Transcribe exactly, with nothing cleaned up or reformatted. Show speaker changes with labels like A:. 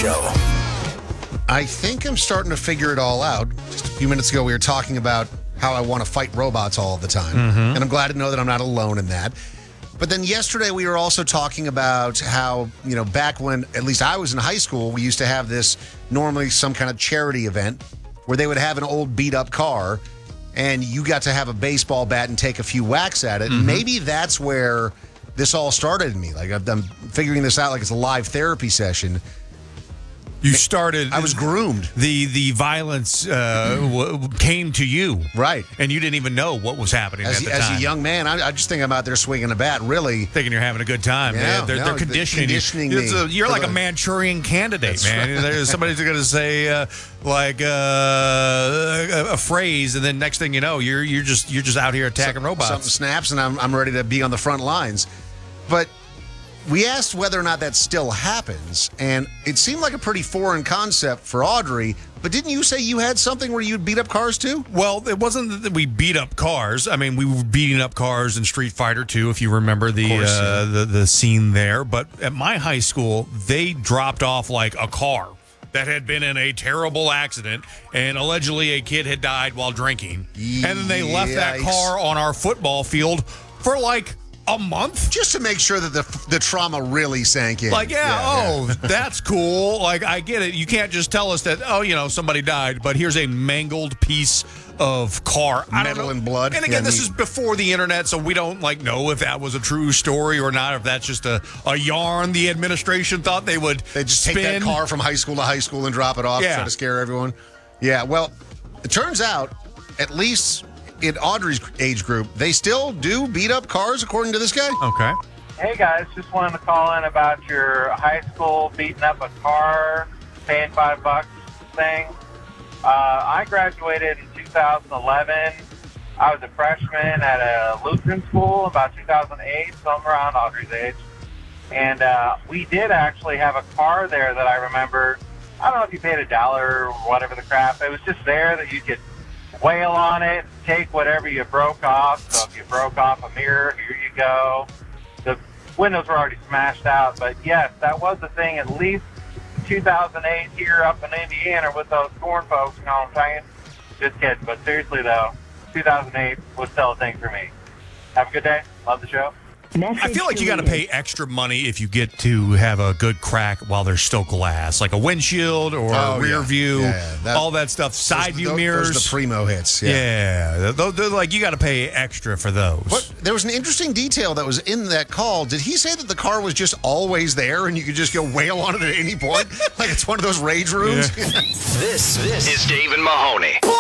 A: Show.
B: I think I'm starting to figure it all out. Just a few minutes ago, we were talking about how I want to fight robots all the time.
C: Mm-hmm.
B: And I'm glad to know that I'm not alone in that. But then yesterday, we were also talking about how, you know, back when, at least I was in high school, we used to have this, normally some kind of charity event, where they would have an old beat-up car, and you got to have a baseball bat and take a few whacks at it.
C: Mm-hmm.
B: Maybe that's where this all started in me. Like, I'm figuring this out like it's a live therapy session.
C: You started.
B: I was groomed.
C: The the violence uh, w- came to you,
B: Right.
C: And you didn't even know what was happening
B: As,
C: at the
B: as
C: time.
B: a young man, I, I just think I'm out there swinging a bat, really.
C: Thinking you're having a good time,
B: Yeah,
C: man. They're,
B: no,
C: they're
B: they're
C: conditioning,
B: conditioning
C: you.
B: me
C: It's a- You're
B: for
C: like
B: the-
C: a Manchurian candidate,
B: That's
C: man.
B: right.
C: There's somebody's going to say uh, like uh, a, a phrase, and then next thing you know, you're you're just you're just out here attacking robots.
B: Something snaps, and I'm, I'm ready to be on the front lines. But we asked whether or not that still happens, and it seemed like a pretty foreign concept for Audrey. But didn't you say you had something where you'd beat up cars too?
C: Well, it wasn't that we beat up cars. I mean, we were beating up cars in Street Fighter two, if you remember the
B: course,
C: uh,
B: yeah.
C: the the scene there. But at my high school, they dropped off like a car that had been in a terrible accident, and allegedly a kid had died while drinking. And then they left that
B: Yikes.
C: car on our football field for like a month.
B: Just to make sure that the the trauma really sank in.
C: Like, yeah, oh, that's cool. Like, I get it. You can't just tell us that, oh, you know, somebody died, but here's a mangled piece of car. I don't
B: Metal
C: know.
B: and blood.
C: And again,
B: Yeah,
C: this
B: neat.
C: is before the internet, so we don't, like, know if that was a true story or not, if that's just a, a yarn the administration thought they would
B: They just
C: spin.
B: take that car from high school to high school and drop it off,
C: Yeah.
B: try to scare everyone. Yeah, well, it turns out, at least in Audrey's age group, they still do beat up cars, according to this guy.
C: Okay.
D: Hey guys, just wanted to call in about your high school beating up a car, paying five bucks thing. Uh, I graduated in two thousand eleven. I was a freshman at a Lutheran school about two thousand eight, so I'm around Audrey's age. And uh, we did actually have a car there that I remember. I don't know if you paid a dollar or whatever the crap. It was just there that you could wail on it, take whatever you broke off. So if you broke off a mirror, here you go. The windows were already smashed out, but yes, that was the thing at least two thousand eight here up in Indiana with those corn folks, you know what I'm saying? Just kidding, but seriously though, two thousand eight was still a thing for me. Have a good day. Love the show.
C: I feel like you got to pay extra money if you get to have a good crack while there's still glass, like a windshield or
B: Oh,
C: a rear
B: yeah.
C: view,
B: Yeah, yeah. That-
C: all that stuff, side
B: Those-
C: view
B: those,
C: mirrors.
B: Those are the primo hits. Yeah.
C: yeah, those, those, like you got to pay extra for those.
B: But there was an interesting detail that was in that call. Did he say that the car was just always there and you could just go wail on it at any point? Like it's one of those rage rooms?
A: This, this is Dave and Mahoney.